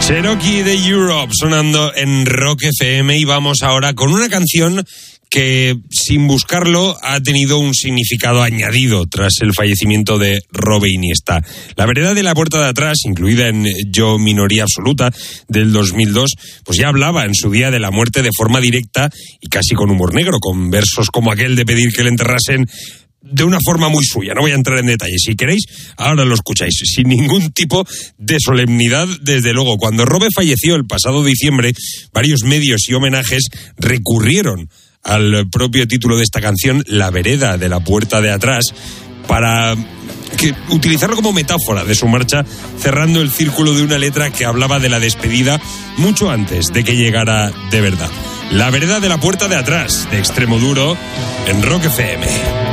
Cherokee de Europe sonando en Rock FM, y vamos ahora con una canción que, sin buscarlo, ha tenido un significado añadido tras el fallecimiento de Robe Iniesta. La vereda de la puerta de atrás, incluida en Yo Minoría Absoluta del 2002, pues ya hablaba en su día de la muerte de forma directa y casi con humor negro, con versos como aquel de pedir que le enterrasen de una forma muy suya. No voy a entrar en detalles. Si queréis, ahora lo escucháis, sin ningún tipo de solemnidad, desde luego. Cuando Robe falleció el pasado diciembre, varios medios y homenajes recurrieron al propio título de esta canción, La vereda de la puerta de atrás, para utilizarlo como metáfora de su marcha, cerrando el círculo de una letra que hablaba de la despedida mucho antes de que llegara de verdad. La vereda de la puerta de atrás, de Extremoduro, en Rock FM.